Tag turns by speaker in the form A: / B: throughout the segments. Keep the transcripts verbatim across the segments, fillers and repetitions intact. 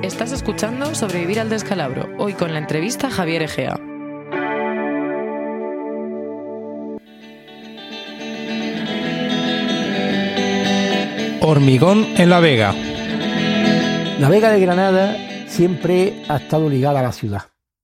A: Estás escuchando Sobrevivir al descalabro, hoy con la entrevista a Javier Egea.
B: Hormigón en La Vega.
C: La Vega de Granada siempre ha estado ligada a la ciudad.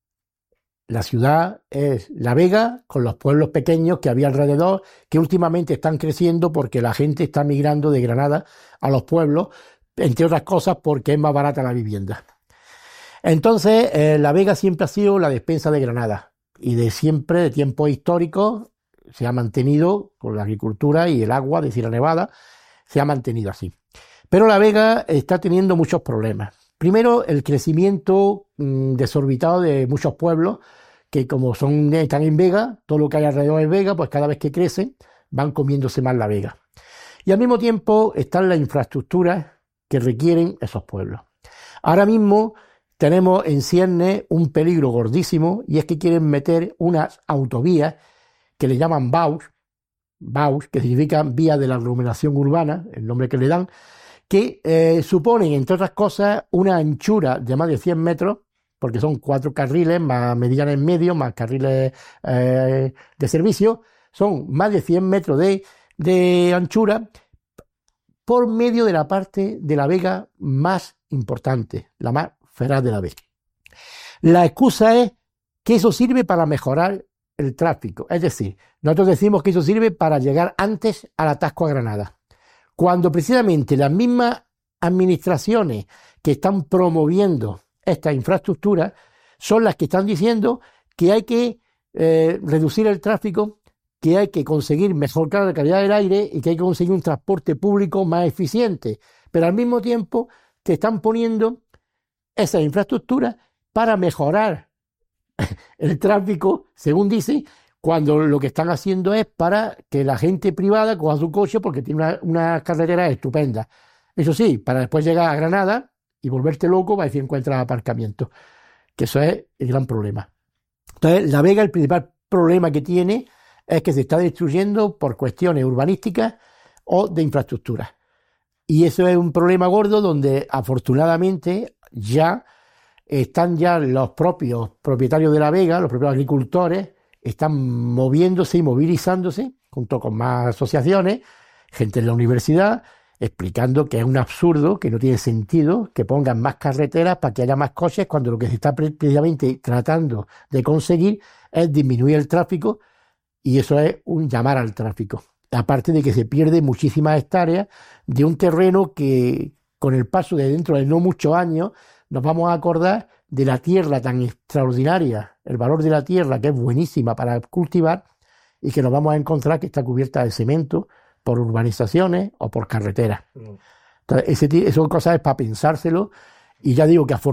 C: La ciudad es La Vega con los pueblos pequeños que había alrededor, que últimamente están creciendo porque la gente está migrando de Granada a los pueblos, entre otras cosas porque es más barata la vivienda. Entonces, eh, La Vega siempre ha sido la despensa de Granada y de siempre, de tiempos históricos, se ha mantenido con la agricultura y el agua de Sierra Nevada, se ha mantenido así. Pero La Vega está teniendo muchos problemas. Primero, el crecimiento mmm, desorbitado de muchos pueblos que como son, están en Vega, todo lo que hay alrededor de Vega, pues cada vez que crecen van comiéndose más La Vega. Y al mismo tiempo están las infraestructuras que requieren esos pueblos. Ahora mismo tenemos en ciernes un peligro gordísimo y es que quieren meter unas autovías que le llaman B A U S, B A U S, que significan Vía de la Aglomeración Urbana, el nombre que le dan, que eh, suponen, entre otras cosas, una anchura de más de cien metros, porque son cuatro carriles, más medianas en medio, más carriles eh, de servicio, son más de cien metros de, de anchura por medio de la parte de La Vega más importante, la más feraz de La Vega. La excusa es que eso sirve para mejorar el tráfico, es decir, nosotros decimos que eso sirve para llegar antes al atasco a Granada, cuando precisamente las mismas administraciones que están promoviendo estas infraestructuras son las que están diciendo que hay que eh, reducir el tráfico, que hay que conseguir mejorar la calidad del aire y que hay que conseguir un transporte público más eficiente, pero al mismo tiempo te están poniendo esas infraestructuras para mejorar el tráfico, según dicen, cuando lo que están haciendo es para que la gente privada coja su coche porque tiene una, una carretera estupenda. Eso sí, para después llegar a Granada y volverte loco para decir encuentras aparcamiento, que eso es el gran problema. Entonces, La Vega, el principal problema que tiene es que se está destruyendo por cuestiones urbanísticas o de infraestructura. Y eso es un problema gordo donde afortunadamente ya están ya los propios propietarios de La Vega, los propios agricultores, están moviéndose y movilizándose junto con más asociaciones, gente en la universidad, explicando que es un absurdo, que no tiene sentido que pongan más carreteras para que haya más coches cuando lo que se está precisamente tratando de conseguir es disminuir el tráfico y eso es un llamar al tráfico. Aparte de que se pierde muchísimas hectáreas de un terreno que con el paso de dentro de no muchos años nos vamos a acordar de la tierra tan extraordinaria, el valor de la tierra que es buenísima para cultivar y que nos vamos a encontrar que está cubierta de cemento por urbanizaciones o por carreteras. Entonces, ese, son cosas para pensárselo y ya digo que afortunadamente